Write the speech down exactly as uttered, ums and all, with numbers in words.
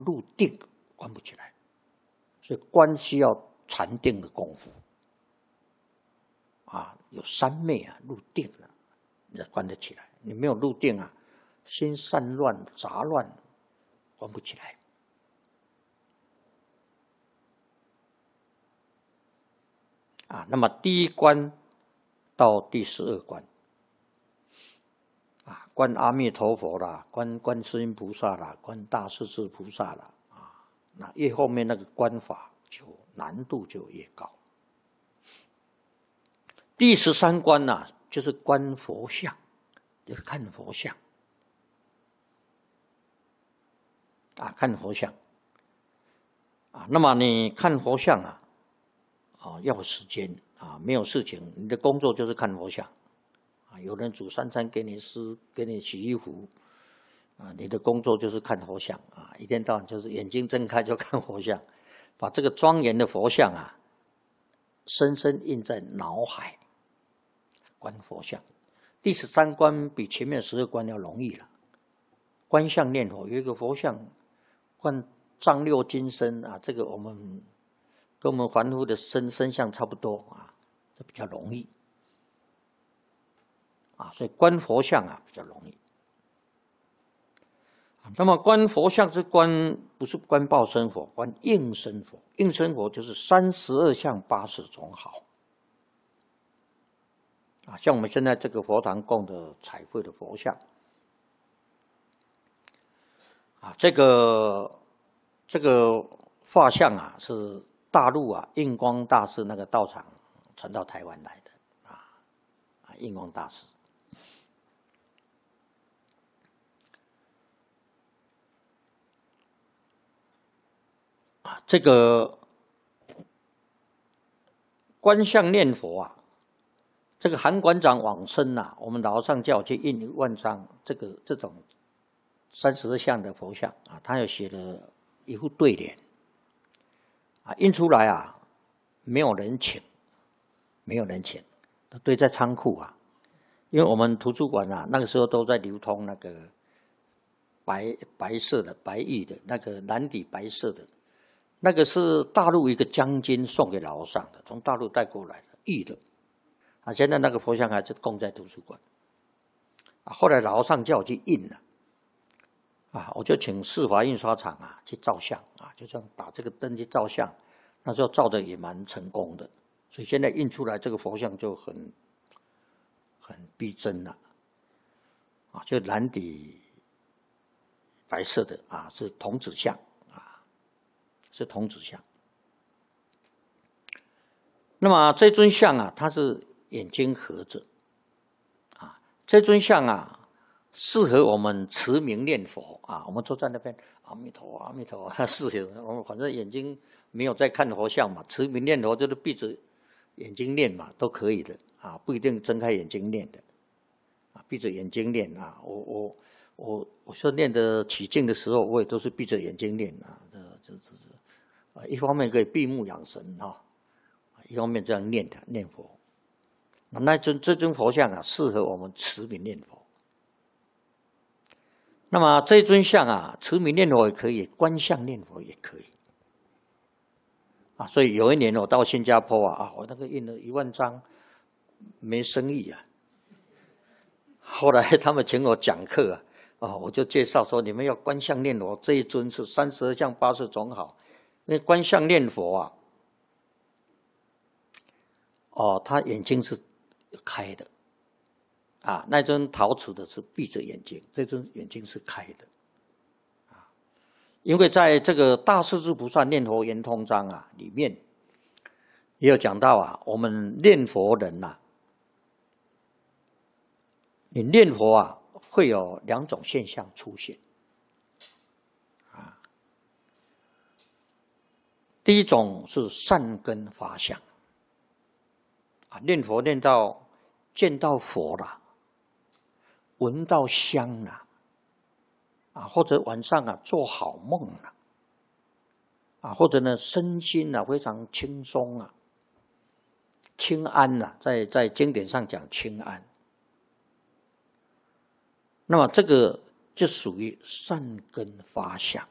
入定关不起来，所以关需要禅定的功夫啊，有三昧啊，入定了，你才关得起来。你没有入定啊，心散乱杂乱，关不起来。啊，那么第一关到第十二关，啊，观阿弥陀佛啦，观观世音菩萨啦，观大势至菩萨啦，啊，那越后面那个观法就难度就越高。第十三关呢、啊，就是观佛像，就是看佛像，啊，看佛像，啊，那么你看佛像啊。啊，要有时间啊，没有事情，你的工作就是看佛像啊。有人煮三餐给你吃，给你洗衣服啊，你的工作就是看佛像啊，一天到晚就是眼睛睁开就看佛像，把这个庄严的佛像啊，深深印在脑海，观佛像。第十三关比前面十二关要容易了，观相念佛，有一个佛像，观丈六金身啊，这个我们。跟我们凡夫的身身相差不多啊，这比较容易啊，所以观佛像啊比较容易。那么观佛像是观，不是观报身佛，观应身佛。应身佛就是三十二相八十种好啊，像我们现在这个佛堂供的彩绘的佛像啊，这个这个画像啊是。大陆啊，印光大师那个道场传到台湾来的啊，啊，印光大师啊，这个观相念佛啊，这个韩馆长往生呐、啊，我们老和尚叫我去印一万张这个这种三十二相的佛像啊，他有写了一副对联。啊，印出来啊，没有人请，没有人请，都堆在仓库啊。因为我们图书馆啊，那个时候都在流通那个白白色的、白玉的那个蓝底白色的，那个是大陆一个将军送给老和尚的，从大陆带过来的玉的。啊，现在那个佛像还是供在图书馆。啊，后来老和尚叫我去印了。啊，我就请世华印刷厂啊去照相啊，就这样打这个灯去照相，那时候照的也蛮成功的，所以现在印出来这个佛像就很很逼真了，啊，就蓝底白色的啊，是童子像啊，是童子像。那么这尊像啊，它是眼睛合着啊，这尊像啊。适合我们持名念佛啊！我们坐在那边，阿弥陀阿弥陀，它适合我们。反正眼睛没有在看佛像嘛，持名念佛就是闭着眼睛念嘛，都可以的啊，不一定睁开眼睛念的啊，闭着眼睛念啊。我我我我说念的起劲的时候，我也都是闭着眼睛念啊。这这这这啊，一方面可以闭目养神哈，一方面这样念的念佛。那那尊这尊佛像啊，适合我们持名念佛。那么这尊像啊，持名念佛也可以，观相念佛也可以啊。所以有一年我到新加坡啊，啊，我那个印了一万张，没生意啊。后来他们请我讲课啊，啊，我就介绍说，你们要观相念佛，这一尊是三十二相八十种好。因为观相念佛啊，哦，他眼睛是开的。啊，那尊陶瓷的是闭着眼睛，这尊眼睛是开的，啊，因为在这个《大势至菩萨念佛圆通章》啊里面也有讲到啊，我们念佛人呐、啊，你念佛啊会有两种现象出现，啊，第一种是善根发相，啊，念佛念到见到佛了。闻到香了，啊，或者晚上啊做好梦了，啊，或者呢身心啊非常轻松啊，清安啊，在在经典上讲清安。那么这个就属于善根发相，